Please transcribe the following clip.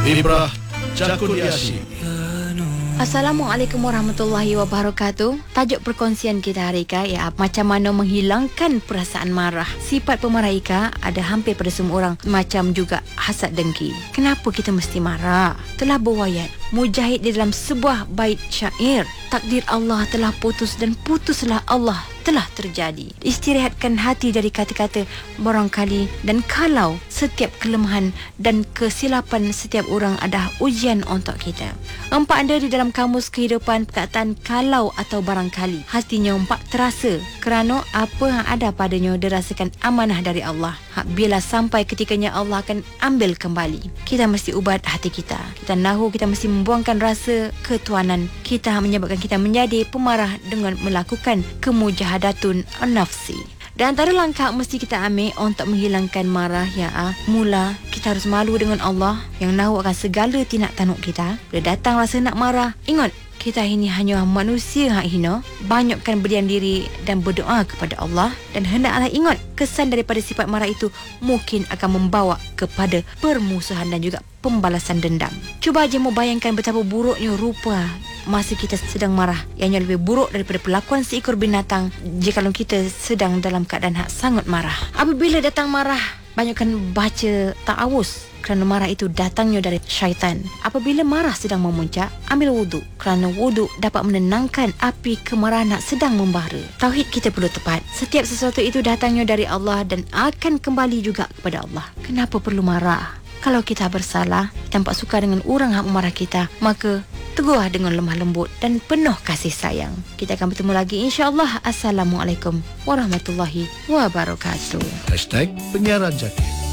Ibrah Jakuliasi. Assalamualaikum warahmatullahi wabarakatuh. Tajuk perkongsian kita hari ini ialah macam mana menghilangkan perasaan marah. Sifat pemarah Ika ada hampir pada semua orang, macam juga hasad dengki. Kenapa kita mesti marah? Telah berwayat Mujahid di dalam sebuah bait syair, takdir Allah telah putus dan putuslah Allah telah terjadi. Istirahatkan hati dari kata-kata barangkali dan kalau. Setiap kelemahan dan kesilapan setiap orang adalah ujian untuk kita. Empat ada di dalam kamus kehidupan perkataan kalau atau barangkali. Hatinya empat terasa kerana apa yang ada padanya dirasakan amanah dari Allah. Bila sampai ketikanya Allah akan ambil kembali. Kita mesti ubat hati kita. Kita nahu kita mesti membuangkan rasa ketuanan. Kita menyebabkan kita menjadi pemarah dengan melakukan kemujahadatun nafsi. Dan antara langkah mesti kita ambil untuk menghilangkan marah mula kita harus malu dengan Allah yang nahu akan segala tindak tanduk kita. Bila datang rasa nak marah, ingat kita ini hanya manusia yang hina. Banyakkan berdiam diri dan berdoa kepada Allah. Dan hendaklah ingat kesan daripada sifat marah itu mungkin akan membawa kepada permusuhan dan juga pembalasan dendam. Cuba aja membayangkan betapa buruknya rupa masa kita sedang marah, ianya lebih buruk daripada perlakuan seekor binatang jika kita sedang dalam keadaan sangat marah. Apabila datang marah, banyakkan baca ta'awuz kerana marah itu datangnya dari syaitan. Apabila marah sedang memuncak, ambil wuduk kerana wuduk dapat menenangkan api kemarahan yang sedang membara. Tauhid kita perlu tepat. Setiap sesuatu itu datangnya dari Allah dan akan kembali juga kepada Allah. Kenapa perlu marah? Kalau kita bersalah, kita nampak suka dengan orang yang memarah kita, maka tegur dengan lemah lembut dan penuh kasih sayang. Kita akan bertemu lagi insya-Allah. Assalamualaikum warahmatullahi wabarakatuh. #penyiaran Jaki.